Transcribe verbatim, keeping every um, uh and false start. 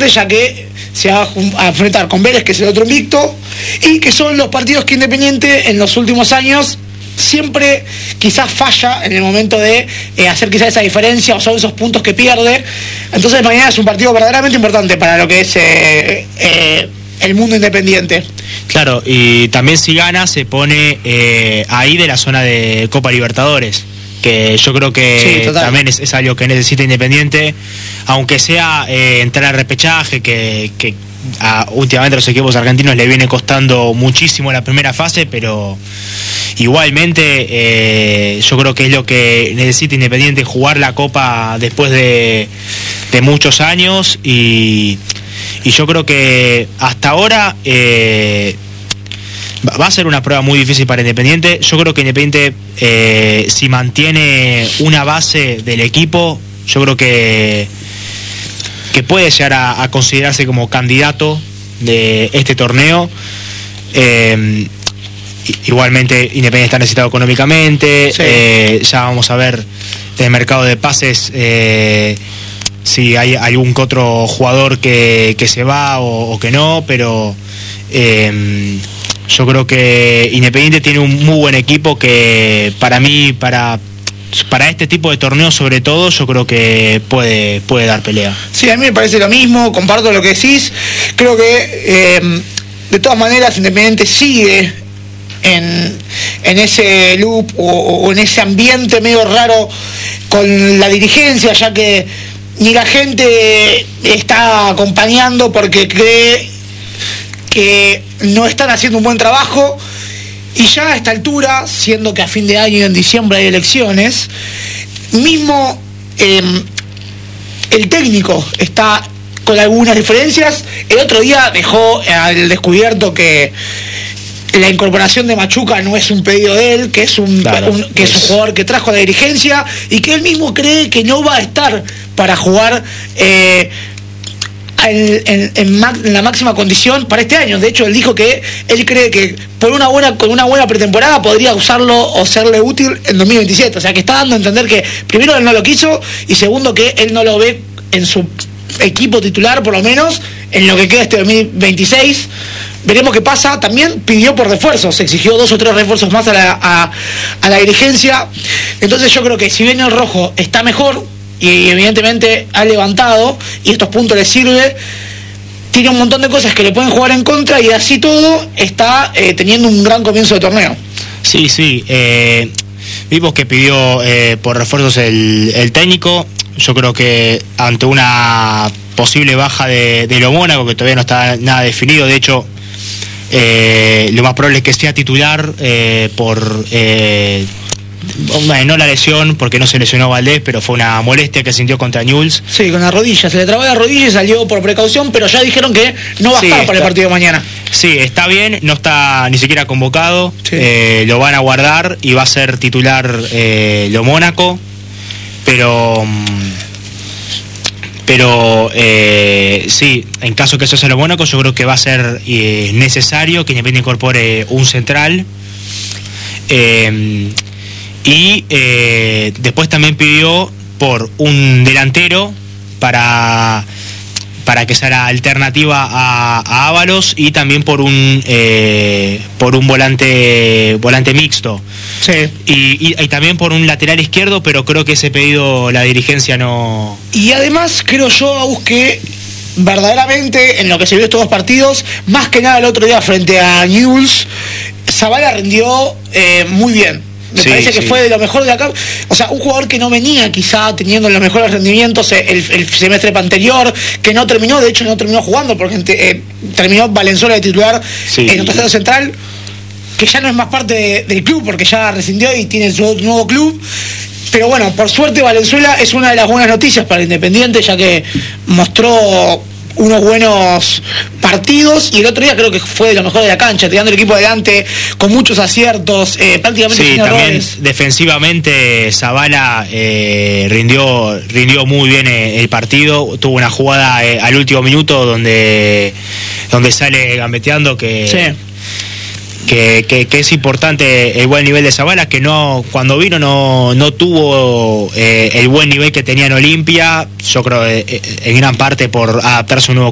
ya que se va a enfrentar con Vélez, que es el otro invicto, y que son los partidos que Independiente en los últimos años siempre quizás falla en el momento de eh, hacer quizás esa diferencia, o son esos puntos que pierde. Entonces mañana es un partido verdaderamente importante para lo que es eh, eh, el mundo independiente. Claro, y también si gana se pone eh, ahí de la zona de Copa Libertadores, que yo creo que sí, también es, es algo que necesita Independiente, aunque sea eh, entrar al repechaje, que, que a, últimamente a los equipos argentinos le viene costando muchísimo la primera fase, pero igualmente eh, yo creo que es lo que necesita Independiente, jugar la Copa después de, de muchos años, y, y yo creo que hasta ahora eh, va a ser una prueba muy difícil para Independiente. Yo creo que Independiente, eh, si mantiene una base del equipo, yo creo que, que puede llegar a, a considerarse como candidato de este torneo. Eh, igualmente Independiente está necesitado económicamente, sí. eh, ya vamos a ver del mercado de pases eh, si hay algún que otro jugador que, que se va o, o que no, pero eh, yo creo que Independiente tiene un muy buen equipo que para mí, para, para este tipo de torneos sobre todo, yo creo que puede, puede dar pelea. Sí, a mí me parece lo mismo, comparto lo que decís. Creo que eh, de todas maneras Independiente sigue en, en ese loop o, o en ese ambiente medio raro con la dirigencia, ya que ni la gente está acompañando porque cree que no están haciendo un buen trabajo, y ya a esta altura, siendo que a fin de año y en diciembre hay elecciones, mismo eh, el técnico está con algunas diferencias. El otro día dejó al descubierto que la incorporación de Machuca no es un pedido de él, que es un, claro, un que es un jugador que trajo a la dirigencia y que él mismo cree que no va a estar para jugar eh, En, en, en, en la máxima condición para este año. De hecho, él dijo que él cree que por una buena con una buena pretemporada podría usarlo o serle útil en dos mil veintisiete. O sea, que está dando a entender que primero él no lo quiso, y segundo que él no lo ve en su equipo titular, por lo menos en lo que queda este dos mil veintiséis. Veremos qué pasa. También pidió por refuerzos, se exigió dos o tres refuerzos más a la, a, a la dirigencia. Entonces yo creo que si bien el rojo está mejor y evidentemente ha levantado y estos puntos le sirve, tiene un montón de cosas que le pueden jugar en contra, y así todo está eh, teniendo un gran comienzo de torneo. Sí, sí, eh, vimos que pidió eh, por refuerzos el, el técnico. Yo creo que ante una posible baja de, de lo Mónaco, que todavía no está nada definido, de hecho eh, lo más probable es que sea titular eh, por... Eh, no la lesión, porque no se lesionó Valdés, pero fue una molestia que sintió contra Newell's. Sí, con la rodilla, se le trabó la rodilla y salió por precaución, pero ya dijeron que no va sí, a estar está, para el partido de mañana. Sí, está bien, no está ni siquiera convocado, sí. eh, lo van a guardar y va a ser titular eh, lo Mónaco, pero pero eh, sí, en caso que eso sea lo Mónaco, yo creo que va a ser eh, necesario que Independiente incorpore un central. eh, Y eh, después también pidió por un delantero para, para que sea la alternativa a, a Ábalos, y también por un eh, por un volante volante mixto. Sí. Y, y, y también por un lateral izquierdo, pero creo que ese pedido la dirigencia no... Y además creo yo, Agus, que verdaderamente en lo que se vio estos dos partidos, más que nada el otro día frente a Newell's, Zavala rindió eh, muy bien. Me sí, parece que sí. fue de lo mejor de acá. O sea, un jugador que no venía quizá teniendo los mejores rendimientos el, el semestre anterior, que no terminó, de hecho no terminó jugando, porque eh, terminó Valenzuela de titular sí. en el tercero central, que ya no es más parte de, del club, porque ya rescindió y tiene su nuevo club. Pero bueno, por suerte Valenzuela es una de las buenas noticias para Independiente, ya que mostró unos buenos partidos, y el otro día creo que fue de lo mejor de la cancha, tirando el equipo adelante con muchos aciertos, eh, prácticamente sí, sin también errores. Defensivamente Zavala eh, rindió rindió muy bien el partido. Tuvo una jugada eh, al último minuto donde donde sale gambeteando que sí. Que, que, que es importante el buen nivel de Zavala, que no cuando vino no, no tuvo eh, el buen nivel que tenía en Olimpia. Yo creo eh, en gran parte por adaptarse a un nuevo